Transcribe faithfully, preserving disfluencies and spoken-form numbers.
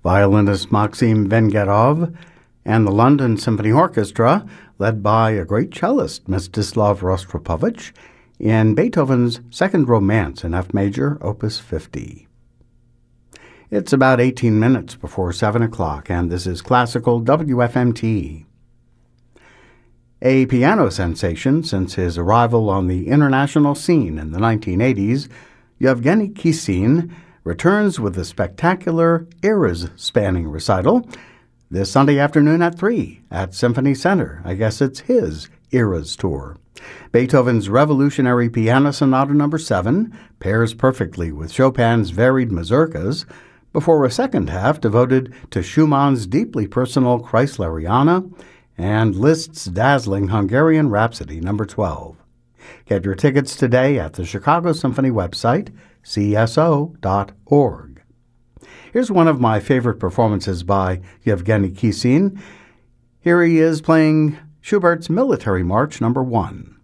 violinist Maxim Vengerov, and the London Symphony Orchestra, led by a great cellist, Mstislav Rostropovich, in Beethoven's Second Romance in F major, Opus fifty. It's about eighteen minutes before seven o'clock, and this is Classical W F M T. A piano sensation since his arrival on the international scene in the nineteen eighties, Yevgeny Kissin returns with a spectacular, eras-spanning recital this Sunday afternoon at three at Symphony Center. I guess it's his Eras Tour. Beethoven's Revolutionary Piano Sonata number seven pairs perfectly with Chopin's varied mazurkas, before a second half devoted to Schumann's deeply personal Kreisleriana and Liszt's dazzling Hungarian Rhapsody number twelve. Get your tickets today at the Chicago Symphony website, c s o dot org. Here's one of my favorite performances by Yevgeny Kissin. Here he is playing Schubert's Military March number one.